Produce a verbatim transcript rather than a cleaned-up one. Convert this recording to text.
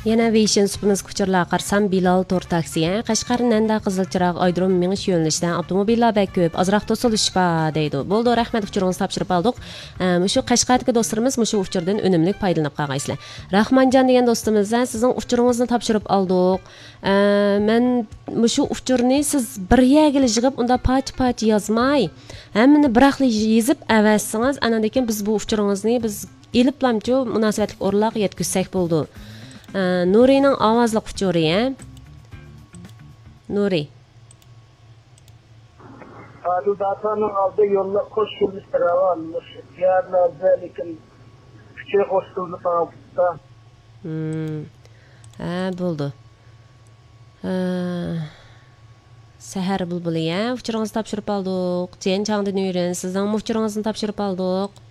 Yana Vision Spinus kuchurlar qarsam Bilal Tor taksi. Qashqar Nanda Qizilchiroq Aydrum minish yo'nalishdan avtomobillar bek ko'p. Azroq to'silishpa deydi. Bo'ldi, rahmat uchuringizni topshirib oldik. Mushu Qashqardagi do'stlarimiz mushu uchurdan unumli foydalanib qolgaysizlar. Rahmonjon degan do'stimizdan sizning uchuringizni topshirib oldik. Men mushu uchurni siz bir yerga yig'ib unda pach-pach yozmay, hammani biraqli yezib avassingiz, ana lekin biz bu uchuringizni biz eliblamchu munosabatli o'rnlarga yetkazsak bo'ldi. Nurining ovozli uchuri, ha? Nuri. Hadi datanın aldı yolla koşulmuş ravanmış. Yerlerde lekin küçük koşuldu tarafta. Hmm. Ha, bo'ldi. Ha. Sahar bulbuli, ha? Uchuringizni topshirib oldik. Jen changdan yurin, sizning uchuringizni topshirib oldik.